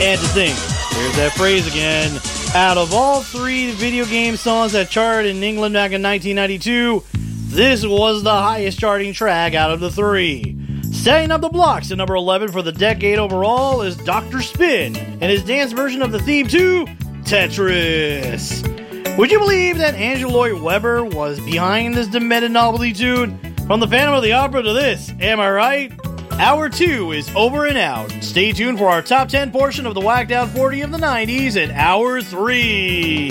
And to think, there's that phrase again, out of all 3 video game songs that charted in England back in 1992, this was the highest charting track out of the 3. Setting up the blocks at number 11 for the decade overall is Dr. Spin and his dance version of the theme to Tetris. Would you believe that Andrew Lloyd Webber was behind this demented novelty tune? From the Phantom of the Opera to this, am I right? Hour 2 is over and out. Stay tuned for our top 10 portion of the Whacked Out 40 of the 90s at Hour 3.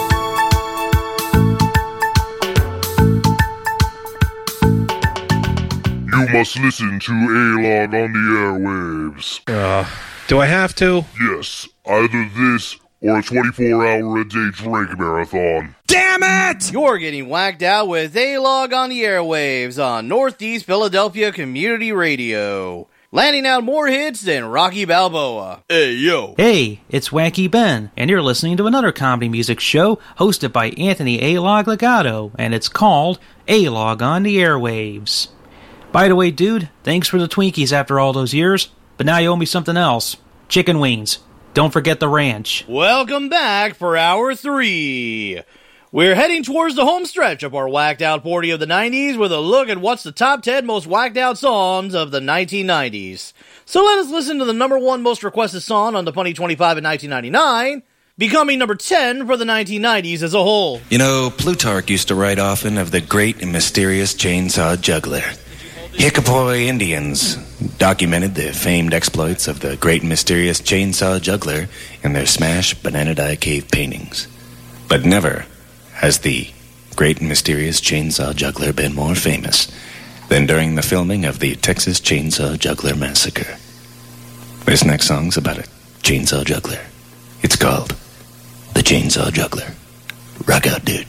You must listen to A-Log on the airwaves. Do I have to? Yes, either this or a 24-hour-a-day drink marathon. Damn it! You're getting whacked out with A-Log on the airwaves on Northeast Philadelphia Community Radio. Landing out more hits than Rocky Balboa. Hey, yo. Hey, it's Wacky Ben, and you're listening to another comedy music show hosted by Anthony A-Log Legato, and it's called A-Log on the airwaves. By the way, dude, thanks for the Twinkies after all those years, but now you owe me something else. Chicken wings. Don't forget the ranch. Welcome back for Hour 3. We're heading towards the home stretch of our Whacked Out 40 of the 90s with a look at what's the top 10 most whacked out songs of the 1990s. So let us listen to the number 1 most requested song on the Punny 25 in 1999, becoming number 10 for the 1990s as a whole. You know, Plutarch used to write often of the great and mysterious chainsaw juggler. Hickapoy Indians documented the famed exploits of the great and mysterious chainsaw juggler in their smashed banana dye cave paintings. But never has the great and mysterious chainsaw juggler been more famous than during the filming of the Texas Chainsaw Juggler Massacre. This next song's about a chainsaw juggler. It's called The Chainsaw Juggler. Rock out, dude.